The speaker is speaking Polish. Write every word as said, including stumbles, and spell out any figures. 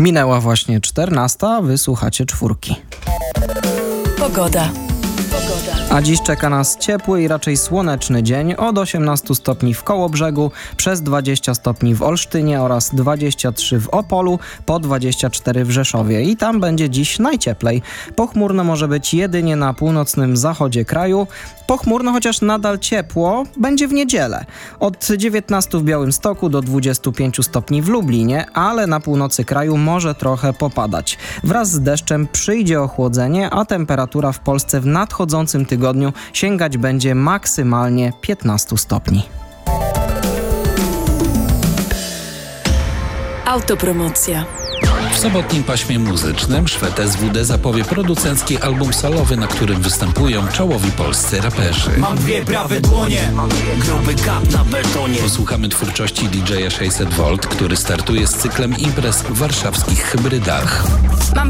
Minęła właśnie czternasta, wy słuchacie czwórki. Pogoda. A dziś czeka nas ciepły i raczej słoneczny dzień od osiemnastu stopni w Kołobrzegu, przez dwadzieścia stopni w Olsztynie oraz dwadzieścia trzy w Opolu, po dwadzieścia cztery w Rzeszowie i tam będzie dziś najcieplej. Pochmurno może być jedynie na północnym zachodzie kraju. Pochmurno, chociaż nadal ciepło, będzie w niedzielę. Od dziewiętnastu w Białymstoku do dwudziestu pięciu stopni w Lublinie, ale na północy kraju może trochę popadać. Wraz z deszczem przyjdzie ochłodzenie, a temperatura w Polsce w nadchodzącym tygodniu sięgać będzie maksymalnie piętnastu stopni. Autopromocja. W sobotnim paśmie muzycznym Szwed S W D zapowie producencki album solowy, na którym występują czołowi polscy raperzy. Mam dwie prawe dłonie, gruby kap na betonie. Posłuchamy twórczości D J a sześćset wolt, który startuje z cyklem imprez w warszawskich Hybrydach. Mam